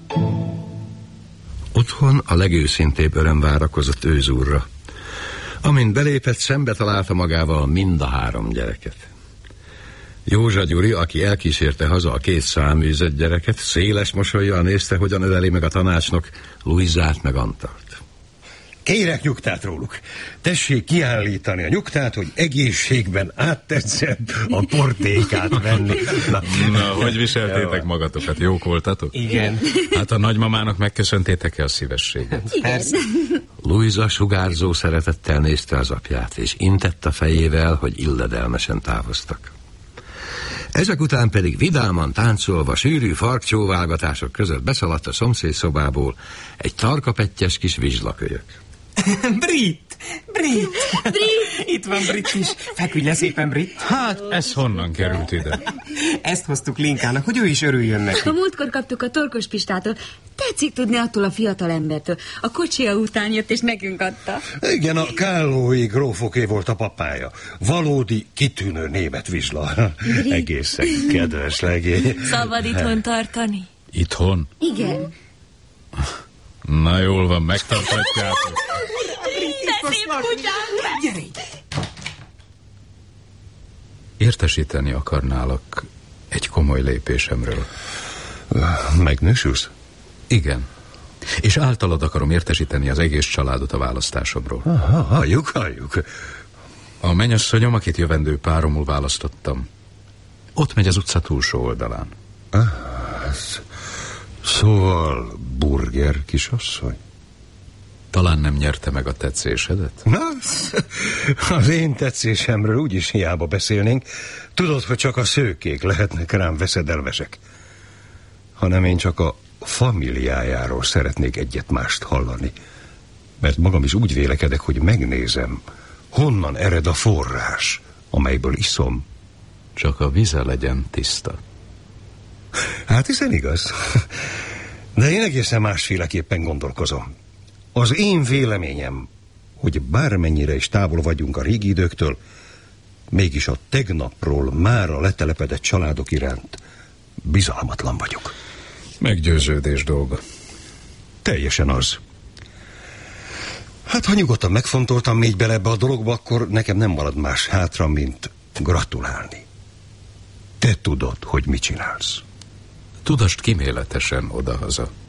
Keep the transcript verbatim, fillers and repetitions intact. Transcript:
Otthon a legőszintébb öröm várakozott őzúrra. Amint belépett, szembe találta magával mind a három gyereket. Józsa Gyuri, aki elkísérte haza a két száműzött gyereket, széles mosollyal nézte, hogyan öleli meg a tanácsnok Luizát meg Antalt. Kérek nyugtát róluk. Tessék kiállítani a nyugtát, hogy egészségben áttetszett a portékát venni. Na, Na hogy viseltétek magatokat? Jók voltatok? Igen. Hát a nagymamának megköszöntétek-e a szívességet? Igen. Luisa sugárzó szeretettel nézte az apját, és intett a fejével, hogy illedelmesen távoztak. Ezek után pedig vidáman táncolva, sűrű farkcsóválgatások között beszaladt a szomszéd szobából egy tarkapetyes kis vizslakölyök. Brit! Brit! Brit! Itt van Brit is. Feküdj le szépen, Brit. Hát, ez honnan került ide? Ezt hoztuk Linkának, hogy ő is örüljön neki. A múltkor kaptuk a Torkos Pistától. Tetszik tudni attól a fiatal embertől. A kocsia után jött és nekünk adta. Igen, a kállói grófoké volt a papája. Valódi, kitűnő német vizsla. Brit. Egészen kedves legény. Szabad itthon tartani? Itthon? Igen. Na jól van, megtartatjátok. De szép kutyánk! Gyere! Értesíteni akarnálak egy komoly lépésemről. Megnősülsz? Igen. És általad akarom értesíteni az egész családot a választásomról. Aha, halljuk, halljuk. A mennyasszonyom, akit jövendő páromul választottam, ott megy az utca túlsó oldalán. Ah, szóval burger kisasszony? Talán nem nyerte meg a tetszésedet? Na, az én tetszésemről úgyis hiába beszélnénk. Tudod, hogy csak a szőkék lehetnek rám veszedelmesek. Hanem én csak a familiájáról szeretnék egyet-mást hallani. Mert magam is úgy vélekedek, hogy megnézem, honnan ered a forrás, amelyből iszom. Csak a vize legyen tiszta. Hát hiszen igaz. De én egészen másféleképpen gondolkozom. Az én véleményem, hogy bármennyire is távol vagyunk a régi időktől, mégis a tegnapról mára letelepedett családok iránt bizalmatlan vagyok. Meggyőződés dolga. Teljesen az. Hát, ha nyugodtan megfontoltam még bele ebbe a dologba, akkor nekem nem marad más hátra, mint gratulálni. Te tudod, hogy mit csinálsz. Tudast kíméletesen odahaza.